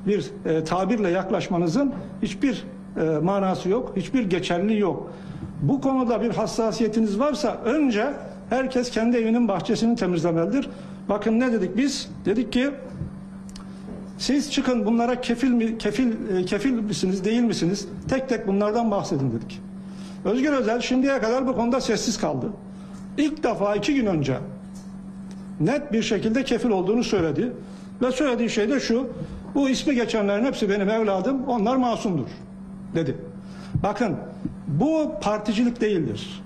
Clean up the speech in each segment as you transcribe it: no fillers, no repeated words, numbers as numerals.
bir tabirle yaklaşmanızın hiçbir manası yok, hiçbir geçerliliği yok. Bu konuda bir hassasiyetiniz varsa önce herkes kendi evinin bahçesini temizlemelidir. Bakın ne dedik biz? Dedik ki siz çıkın bunlara kefil misiniz, değil misiniz? Tek tek bunlardan bahsedin dedik. Özgür Özel şimdiye kadar bu konuda sessiz kaldı. İlk defa 2 gün önce net bir şekilde kefil olduğunu söyledi. Ve söylediği şey de şu: bu ismi geçenlerin hepsi benim evladım, onlar masumdur dedi. Bakın, bu particilik değildir.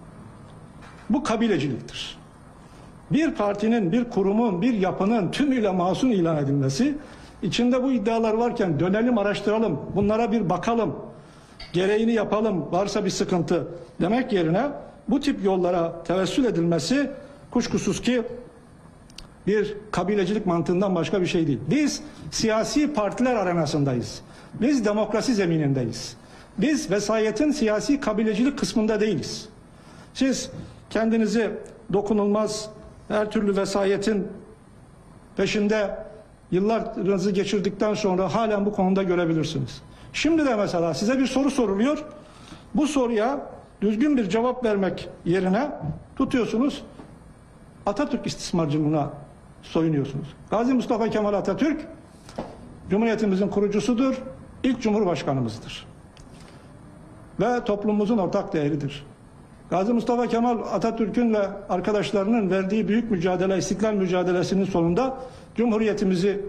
Bu kabileciliktir. Bir partinin, bir kurumun, bir yapının tümüyle masum ilan edilmesi, içinde bu iddialar varken dönelim araştıralım, bunlara bir bakalım, gereğini yapalım, varsa bir sıkıntı demek yerine bu tip yollara tevessül edilmesi kuşkusuz ki bir kabilecilik mantığından başka bir şey değil. Biz siyasi partiler arenasındayız. Biz demokrasi zeminindeyiz. Biz vesayetin siyasi kabilecilik kısmında değiliz. Siz kendinizi dokunulmaz her türlü vesayetin peşinde yıllarınızı geçirdikten sonra halen bu konuda görebilirsiniz. Şimdi de mesela size bir soru soruluyor. Bu soruya düzgün bir cevap vermek yerine tutuyorsunuz, Atatürk istismarcılığına soyunuyorsunuz. Gazi Mustafa Kemal Atatürk Cumhuriyetimizin kurucusudur, ilk Cumhurbaşkanımızdır. Ve toplumumuzun ortak değeridir. Gazi Mustafa Kemal Atatürk'ün ve arkadaşlarının verdiği büyük mücadele, istiklal mücadelesinin sonunda Cumhuriyetimizi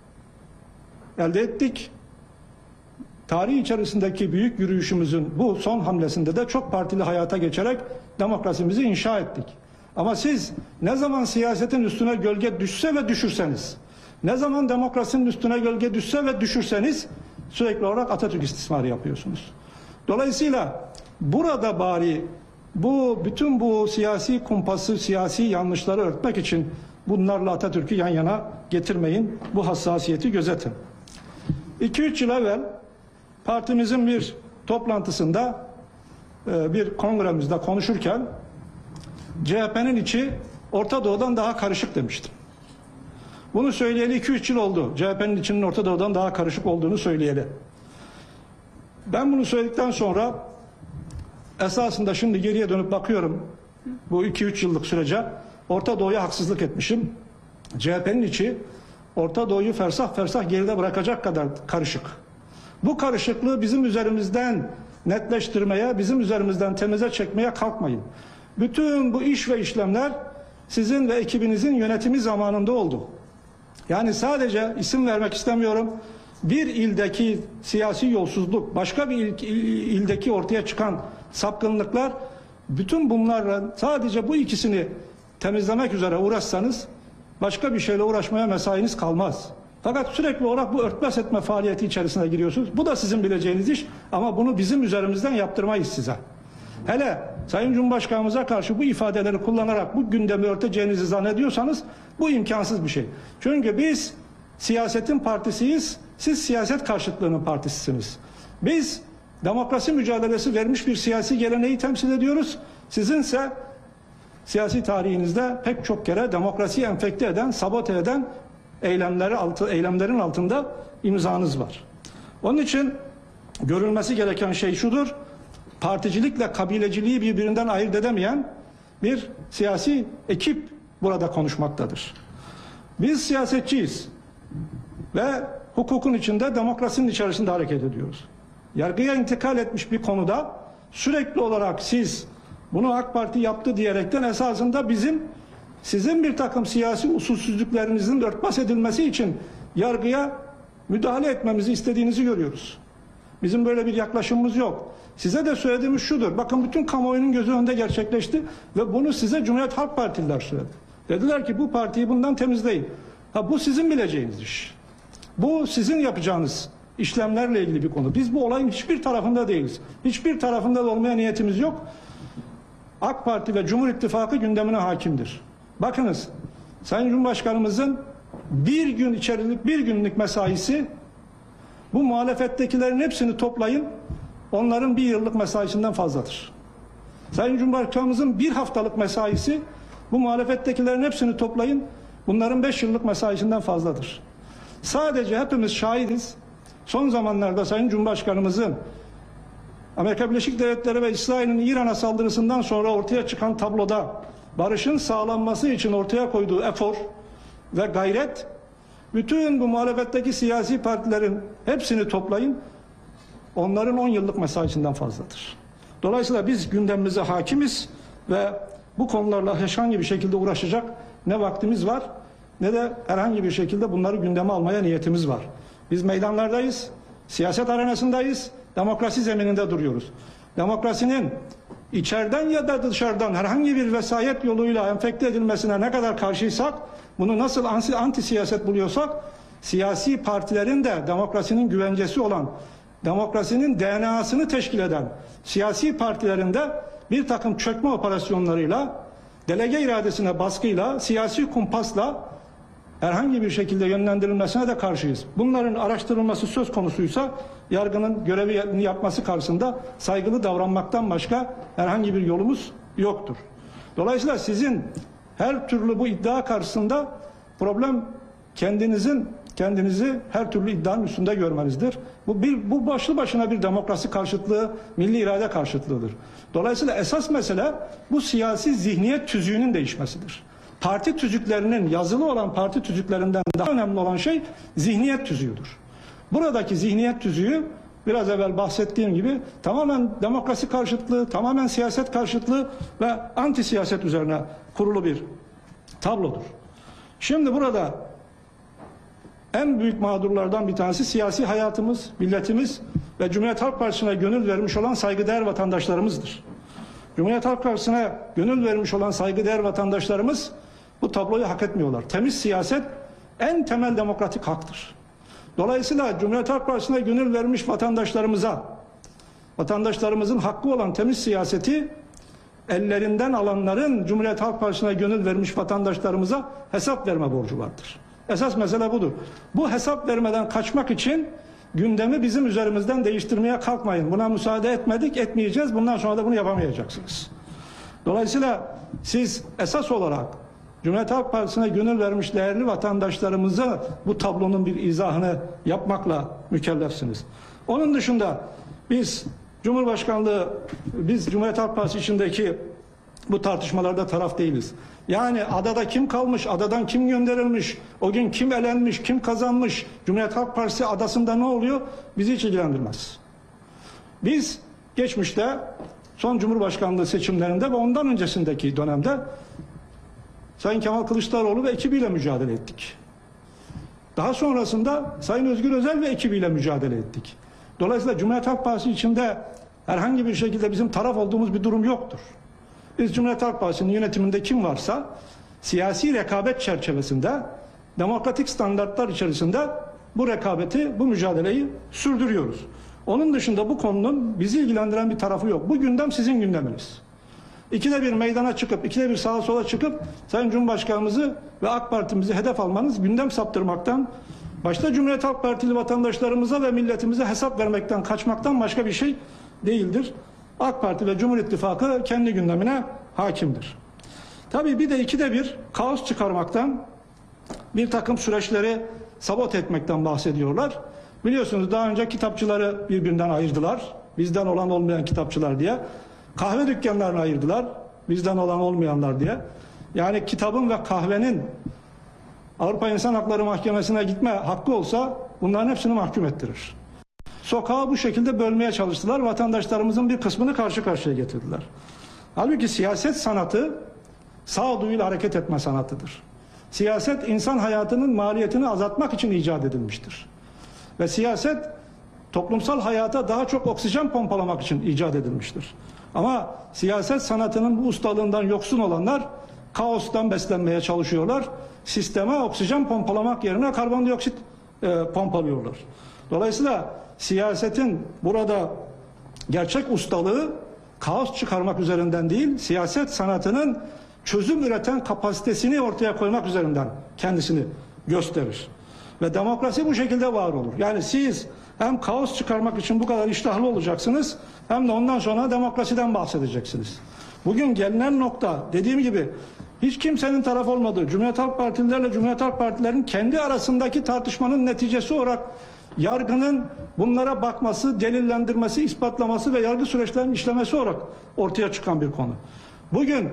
elde ettik. Tarih içerisindeki büyük yürüyüşümüzün bu son hamlesinde de çok partili hayata geçerek demokrasimizi inşa ettik. Ama siz ne zaman siyasetin üstüne gölge düşse ve düşürseniz, ne zaman demokrasinin üstüne gölge düşse ve düşürseniz sürekli olarak Atatürk istismarı yapıyorsunuz. Dolayısıyla burada bari bütün bu siyasi kumpası, siyasi yanlışları örtmek için bunlarla Atatürk'ü yan yana getirmeyin. Bu hassasiyeti gözetin. 2-3 yıl evvel partimizin bir toplantısında bir kongremizde konuşurken CHP'nin içi Orta Doğu'dan daha karışık demiştim. Bunu söyleyeli 2-3 yıl oldu. CHP'nin içinin Orta Doğu'dan daha karışık olduğunu söyleyeli. Ben bunu söyledikten sonra esasında şimdi geriye dönüp bakıyorum bu 2-3 yıllık sürece Orta Doğu'ya haksızlık etmişim. CHP'nin içi Orta Doğu'yu fersah fersah geride bırakacak kadar karışık. Bu karışıklığı bizim üzerimizden netleştirmeye, bizim üzerimizden temize çekmeye kalkmayın. Bütün bu iş ve işlemler sizin ve ekibinizin yönetimi zamanında oldu. Yani sadece isim vermek istemiyorum. Bir ildeki siyasi yolsuzluk, başka bir ildeki ortaya çıkan sapkınlıklar, bütün bunlarla sadece bu ikisini temizlemek üzere uğraşsanız başka bir şeyle uğraşmaya mesainiz kalmaz. Fakat sürekli olarak bu örtbas etme faaliyeti içerisine giriyorsunuz. Bu da sizin bileceğiniz iş ama bunu bizim üzerimizden yaptırmayız size. Hele Sayın Cumhurbaşkanımıza karşı bu ifadeleri kullanarak bu gündemi örteceğinizi zannediyorsanız bu imkansız bir şey. Çünkü biz siyasetin partisiyiz, siz siyaset karşıtlığının partisisiniz. Biz demokrasi mücadelesi vermiş bir siyasi geleneği temsil ediyoruz. Sizinse siyasi tarihinizde pek çok kere demokrasiyi enfekte eden, sabote eden eylemlerin altında imzanız var. Onun için görülmesi gereken şey şudur: particilikle kabileciliği birbirinden ayırt edemeyen bir siyasi ekip burada konuşmaktadır. Biz siyasetçiyiz ve hukukun içinde, demokrasinin içerisinde hareket ediyoruz. Yargıya intikal etmiş bir konuda sürekli olarak siz bunu AK Parti yaptı diyerekten esasında sizin bir takım siyasi usulsüzlüklerinizin örtbas edilmesi için yargıya müdahale etmemizi istediğinizi görüyoruz. Bizim böyle bir yaklaşımımız yok. Size de söylediğimiz şudur: bakın, bütün kamuoyunun gözü önünde gerçekleşti ve bunu size Cumhuriyet Halk Partililer söyledi. Dediler ki bu partiyi bundan temizleyin. Bu sizin bileceğiniz iş. Bu sizin yapacağınız işlemlerle ilgili bir konu. Biz bu olayın hiçbir tarafında değiliz. Hiçbir tarafında da olmaya niyetimiz yok. AK Parti ve Cumhur İttifakı gündemine hakimdir. Bakınız, Sayın Cumhurbaşkanımızın bir günlük mesaisi, bu muhalefettekilerin hepsini toplayın, onların bir yıllık mesaisinden fazladır. Sayın Cumhurbaşkanımızın bir haftalık mesaisi, bu muhalefettekilerin hepsini toplayın, bunların 5 yıllık mesaisinden fazladır. Sadece hepimiz şahidiz. Son zamanlarda Sayın Cumhurbaşkanımızın Amerika Birleşik Devletleri ve İsrail'in İran'a saldırısından sonra ortaya çıkan tabloda barışın sağlanması için ortaya koyduğu efor ve gayret, bütün bu muhalefetteki siyasi partilerin hepsini toplayın, onların 10 yıllık mesaisinden fazladır. Dolayısıyla biz gündemimize hakimiz ve bu konularla herhangi bir şekilde uğraşacak ne vaktimiz var ne de herhangi bir şekilde bunları gündeme almaya niyetimiz var. Biz meydanlardayız, siyaset arenasındayız, demokrasi zemininde duruyoruz. Demokrasinin içeriden ya da dışarıdan herhangi bir vesayet yoluyla enfekte edilmesine ne kadar karşıysak, bunu nasıl anti siyaset buluyorsak, siyasi partilerin de demokrasinin güvencesi olan, demokrasinin DNA'sını teşkil eden siyasi partilerin de bir takım çökme operasyonlarıyla, delege iradesine baskıyla, siyasi kumpasla herhangi bir şekilde yönlendirilmesine de karşıyız. Bunların araştırılması söz konusuysa yargının görevini yapması karşısında saygılı davranmaktan başka herhangi bir yolumuz yoktur. Dolayısıyla sizin her türlü bu iddia karşısında problem kendinizi her türlü iddianın üstünde görmenizdir. Bu başlı başına bir demokrasi karşıtlığı, milli irade karşıtlığıdır. Dolayısıyla esas mesele bu siyasi zihniyet tüzüğünün değişmesidir. Parti tüzüklerinin, yazılı olan parti tüzüklerinden daha önemli olan şey zihniyet tüzüğüdür. Buradaki zihniyet tüzüğü biraz evvel bahsettiğim gibi tamamen demokrasi karşıtlığı, tamamen siyaset karşıtlığı ve anti siyaset üzerine kurulu bir tablodur. Şimdi burada en büyük mağdurlardan bir tanesi siyasi hayatımız, milletimiz ve Cumhuriyet Halk Partisi'ne gönül vermiş olan saygıdeğer vatandaşlarımızdır. Cumhuriyet Halk Partisi'ne gönül vermiş olan saygıdeğer vatandaşlarımız bu tabloyu hak etmiyorlar. Temiz siyaset en temel demokratik haktır. Dolayısıyla Cumhuriyet Halk Partisi'ne gönül vermiş vatandaşlarımızın hakkı olan temiz siyaseti ellerinden alanların Cumhuriyet Halk Partisi'ne gönül vermiş vatandaşlarımıza hesap verme borcu vardır. Esas mesele budur. Bu hesap vermeden kaçmak için gündemi bizim üzerimizden değiştirmeye kalkmayın. Buna müsaade etmedik, etmeyeceğiz. Bundan sonra da bunu yapamayacaksınız. Dolayısıyla siz esas olarak Cumhuriyet Halk Partisi'ne gönül vermiş değerli vatandaşlarımıza bu tablonun bir izahını yapmakla mükellefsiniz. Onun dışında biz Cumhuriyet Halk Partisi içindeki bu tartışmalarda taraf değiliz. Yani adada kim kalmış, adadan kim gönderilmiş, o gün kim elenmiş, kim kazanmış, Cumhuriyet Halk Partisi adasında ne oluyor bizi hiç ilgilendirmez. Biz geçmişte son Cumhurbaşkanlığı seçimlerinde ve ondan öncesindeki dönemde Sayın Kemal Kılıçdaroğlu ve ekibiyle mücadele ettik. Daha sonrasında Sayın Özgür Özel ve ekibiyle mücadele ettik. Dolayısıyla Cumhuriyet Halk Partisi içinde herhangi bir şekilde bizim taraf olduğumuz bir durum yoktur. Biz Cumhuriyet Halk Partisi'nin yönetiminde kim varsa siyasi rekabet çerçevesinde, demokratik standartlar içerisinde bu rekabeti, bu mücadeleyi sürdürüyoruz. Onun dışında bu konunun bizi ilgilendiren bir tarafı yok. Bu gündem sizin gündeminiz. İkide bir meydana çıkıp, ikide bir sağa sola çıkıp Sayın Cumhurbaşkanımızı ve AK Parti'mizi hedef almanız, gündem saptırmaktan, başta Cumhuriyet Halk Partili vatandaşlarımıza ve milletimize hesap vermekten, kaçmaktan başka bir şey değildir. AK Parti ve Cumhur İttifakı kendi gündemine hakimdir. Tabii bir de ikide bir kaos çıkarmaktan, bir takım süreçleri sabote etmekten bahsediyorlar. Biliyorsunuz daha önce kitapçıları birbirinden ayırdılar. Bizden olan olmayan kitapçılar diye. Kahve dükkanlarını ayırdılar. Bizden olan olmayanlar diye. Yani kitabın ve kahvenin Avrupa İnsan Hakları Mahkemesi'ne gitme hakkı olsa bunların hepsini mahkum ettirir. Sokağı bu şekilde bölmeye çalıştılar. Vatandaşlarımızın bir kısmını karşı karşıya getirdiler. Halbuki siyaset sanatı sağduyuyla hareket etme sanatıdır. Siyaset insan hayatının maliyetini azaltmak için icat edilmiştir. Ve siyaset toplumsal hayata daha çok oksijen pompalamak için icat edilmiştir. Ama siyaset sanatının bu ustalığından yoksun olanlar kaostan beslenmeye çalışıyorlar. Sisteme oksijen pompalamak yerine karbondioksit pompalıyorlar. Dolayısıyla siyasetin burada gerçek ustalığı kaos çıkarmak üzerinden değil, siyaset sanatının çözüm üreten kapasitesini ortaya koymak üzerinden kendisini gösterir. Ve demokrasi bu şekilde var olur. Yani siz hem kaos çıkarmak için bu kadar iştahlı olacaksınız, hem de ondan sonra demokrasiden bahsedeceksiniz. Bugün gelinen nokta, dediğim gibi hiç kimsenin taraf olmadığı, Cumhuriyet Halk Partililerle Cumhuriyet Halk Partilerin kendi arasındaki tartışmanın neticesi olarak yargının bunlara bakması, delillendirmesi, ispatlaması ve yargı süreçlerinin işlemesi olarak ortaya çıkan bir konu. Bugün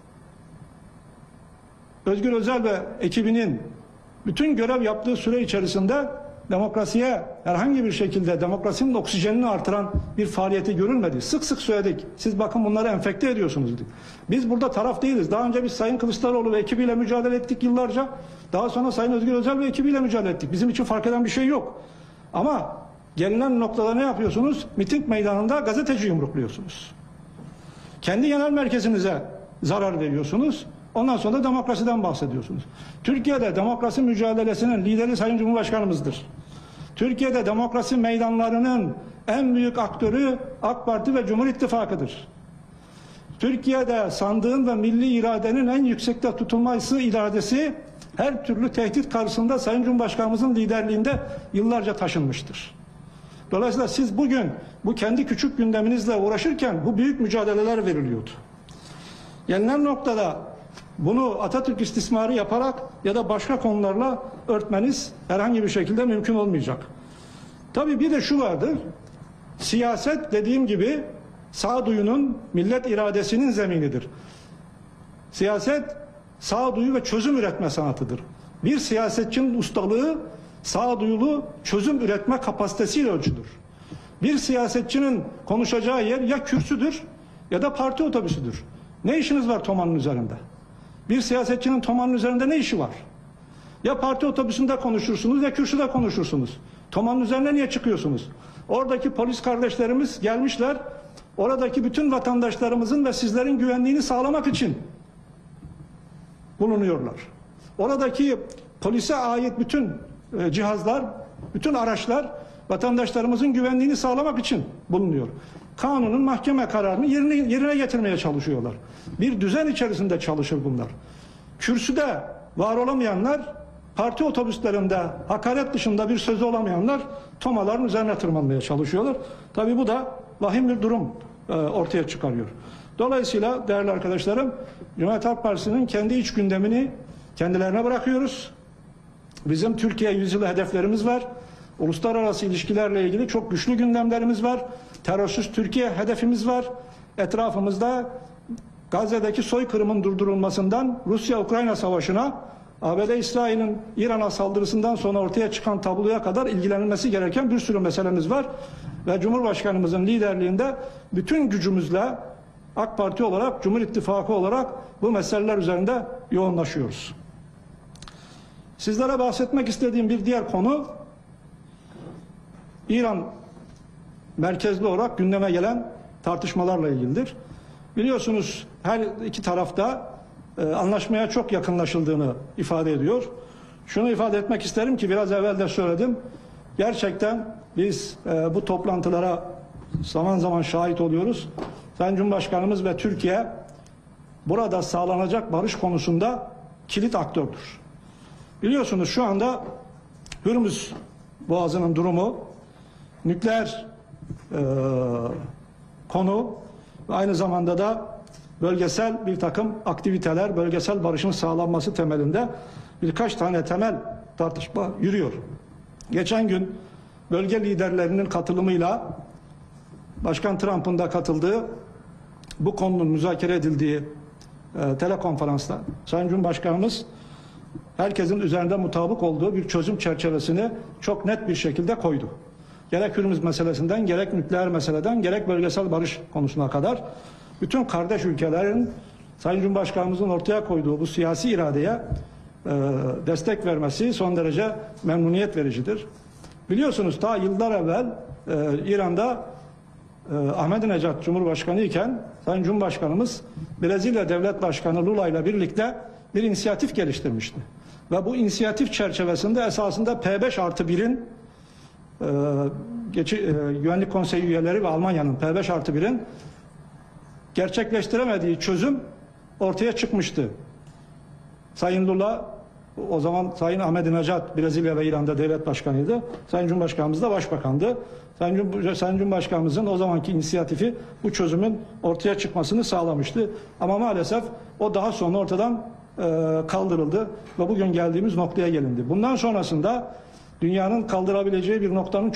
Özgür Özel ve ekibinin bütün görev yaptığı süre içerisinde demokrasiye herhangi bir şekilde demokrasinin oksijenini artıran bir faaliyeti görülmedi. Sık sık söyledik. Siz bakın bunları enfekte ediyorsunuz dedik. Biz burada taraf değiliz. Daha önce biz Sayın Kılıçdaroğlu ve ekibiyle mücadele ettik yıllarca. Daha sonra Sayın Özgür Özel ve ekibiyle mücadele ettik. Bizim için fark eden bir şey yok. Ama gelinen noktada ne yapıyorsunuz? Miting meydanında gazeteci yumrukluyorsunuz. Kendi genel merkezinize zarar veriyorsunuz. Ondan sonra da demokrasiden bahsediyorsunuz. Türkiye'de demokrasi mücadelesinin lideri Sayın Cumhurbaşkanımızdır. Türkiye'de demokrasi meydanlarının en büyük aktörü AK Parti ve Cumhur İttifakı'dır. Türkiye'de sandığın ve milli iradenin en yüksekte tutulması iradesi her türlü tehdit karşısında Sayın Cumhurbaşkanımızın liderliğinde yıllarca taşınmıştır. Dolayısıyla siz bugün bu kendi küçük gündeminizle uğraşırken bu büyük mücadeleler veriliyordu. Gelinen noktada bunu Atatürk istismarı yaparak ya da başka konularla örtmeniz herhangi bir şekilde mümkün olmayacak. Tabii bir de şu vardır. Siyaset dediğim gibi sağduyunun, millet iradesinin zeminidir. Siyaset sağduyu ve çözüm üretme sanatıdır. Bir siyasetçinin ustalığı sağduyulu çözüm üretme kapasitesiyle ölçülür. Bir siyasetçinin konuşacağı yer ya kürsüdür ya da parti otobüsüdür. Ne işiniz var Toma'nın üzerinde? Bir siyasetçinin Toma'nın üzerinde ne işi var? Ya parti otobüsünde konuşursunuz ya kürsüde konuşursunuz. Toma'nın üzerine niye çıkıyorsunuz? Oradaki polis kardeşlerimiz gelmişler. Oradaki bütün vatandaşlarımızın ve sizlerin güvenliğini sağlamak için bulunuyorlar. Oradaki polise ait bütün cihazlar, bütün araçlar vatandaşlarımızın güvenliğini sağlamak için bulunuyor. Kanunun mahkeme kararını yerine getirmeye çalışıyorlar. Bir düzen içerisinde çalışır bunlar. Kürsüde var olamayanlar, parti otobüslerinde hakaret dışında bir sözü olamayanlar tomaların üzerine tırmanmaya çalışıyorlar. Tabii bu da vahim bir durum ortaya çıkarıyor. Dolayısıyla değerli arkadaşlarım, Cumhuriyet Halk Partisi'nin kendi iç gündemini kendilerine bırakıyoruz. Bizim Türkiye yüzyılı hedeflerimiz var. Uluslararası ilişkilerle ilgili çok güçlü gündemlerimiz var. Terörsüz Türkiye hedefimiz var. Etrafımızda Gazze'deki soykırımın durdurulmasından Rusya-Ukrayna savaşına, ABD-İsrail'in İran'a saldırısından sonra ortaya çıkan tabloya kadar ilgilenilmesi gereken bir sürü meselemiz var. Ve Cumhurbaşkanımızın liderliğinde bütün gücümüzle AK Parti olarak, Cumhur İttifakı olarak bu meseleler üzerinde yoğunlaşıyoruz. Sizlere bahsetmek istediğim bir diğer konu, İran merkezli olarak gündeme gelen tartışmalarla ilgilidir. Biliyorsunuz her iki tarafta anlaşmaya çok yakınlaşıldığını ifade ediyor. Şunu ifade etmek isterim ki biraz evvel de söyledim. Gerçekten biz bu toplantılara zaman zaman şahit oluyoruz. Sayın Cumhurbaşkanımız ve Türkiye burada sağlanacak barış konusunda kilit aktördür. Biliyorsunuz şu anda Hürmüz Boğazı'nın durumu, nükleer konu ve aynı zamanda da bölgesel bir takım aktiviteler, bölgesel barışın sağlanması temelinde birkaç tane temel tartışma yürüyor. Geçen gün bölge liderlerinin katılımıyla Başkan Trump'ın da katıldığı, bu konunun müzakere edildiği telekonferansta Sayın Cumhurbaşkanımız herkesin üzerinde mutabık olduğu bir çözüm çerçevesini çok net bir şekilde koydu. Gerek Hürmüz meselesinden, gerek nükleer meseleden, gerek bölgesel barış konusuna kadar bütün kardeş ülkelerin Sayın Cumhurbaşkanımızın ortaya koyduğu bu siyasi iradeye destek vermesi son derece memnuniyet vericidir. Biliyorsunuz ta yıllar evvel İran'da Ahmadinejad Cumhurbaşkanı iken Sayın Cumhurbaşkanımız Brezilya Devlet Başkanı Lula ile birlikte bir inisiyatif geliştirmişti. Ve bu inisiyatif çerçevesinde esasında P5+1'in Güvenlik Konseyi üyeleri ve Almanya'nın P5+1'in gerçekleştiremediği çözüm ortaya çıkmıştı. Sayın Lula, o zaman Sayın Ahmadinejad Brezilya ve İran'da devlet başkanıydı. Sayın Cumhurbaşkanımız da başbakandı. Sayın Cumhurbaşkanımızın o zamanki inisiyatifi bu çözümün ortaya çıkmasını sağlamıştı. Ama maalesef o daha sonra ortadan kaldırıldı ve bugün geldiğimiz noktaya gelindi. Bundan sonrasında dünyanın kaldırabileceği bir noktanın